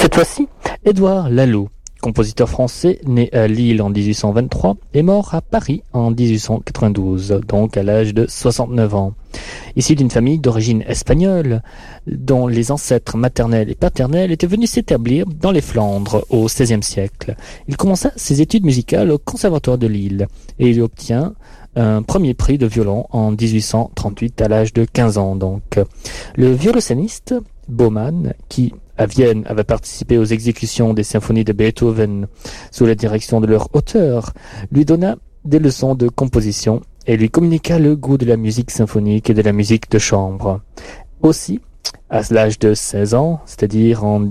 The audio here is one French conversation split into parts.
Cette fois-ci, Édouard Lalo, compositeur français né à Lille en 1823, est mort à Paris en 1892, donc à l'âge de 69 ans. Issu d'une famille d'origine espagnole, dont les ancêtres maternels et paternels étaient venus s'établir dans les Flandres au XVIe siècle. Il commença ses études musicales au Conservatoire de Lille et il obtient un premier prix de violon en 1838 à l'âge de 15 ans. Donc, le violoncelliste Baumann, qui à Vienne avait participé aux exécutions des symphonies de Beethoven sous la direction de leur auteur, lui donna des leçons de composition et lui communiqua le goût de la musique symphonique et de la musique de chambre. Aussi, à l'âge de 16 ans, c'est-à-dire en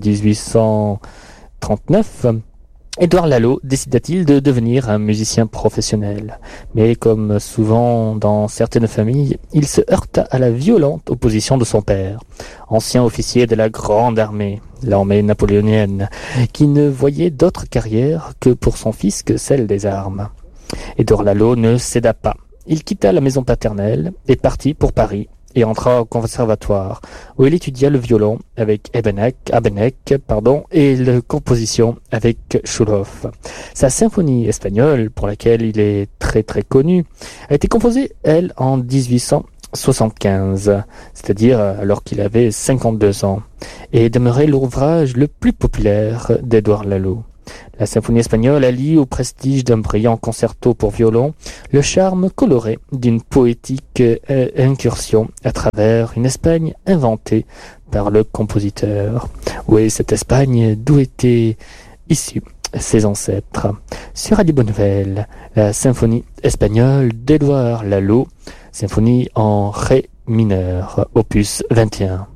1839, Édouard Lalo décida-t-il de devenir un musicien professionnel. Mais comme souvent dans certaines familles, il se heurta à la violente opposition de son père, ancien officier de la Grande Armée, l'armée napoléonienne, qui ne voyait d'autre carrière que pour son fils que celle des armes. Édouard Lalo ne céda pas. Il quitta la maison paternelle et partit pour Paris et entra au conservatoire, où il étudia le violon avec Abenek, et la composition avec Schulhoff. Sa symphonie espagnole, pour laquelle il est très très connu, a été composée, elle, en 1875, c'est-à-dire alors qu'il avait 52 ans, et demeurait l'ouvrage le plus populaire d'Édouard Lalo. La symphonie espagnole allie au prestige d'un brillant concerto pour violon le charme coloré d'une poétique incursion à travers une Espagne inventée par le compositeur. Oui, cette Espagne d'où étaient issus ses ancêtres. Sur Radio Bonne Nouvelle, la symphonie espagnole d'Édouard Lalo, symphonie en ré mineur, opus 21.